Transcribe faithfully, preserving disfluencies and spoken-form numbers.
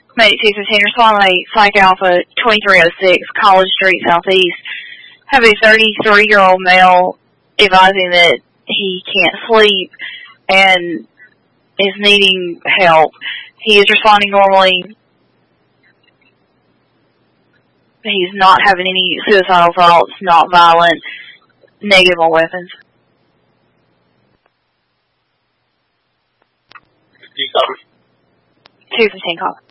Medic two fifteen, responding to Psych Alpha twenty-three oh six, College Street, Southeast. Have a thirty-three-year-old male advising that he can't sleep and is needing help. He is responding normally. He's not having any suicidal thoughts, not violent, negative on weapons. two fifteen, call.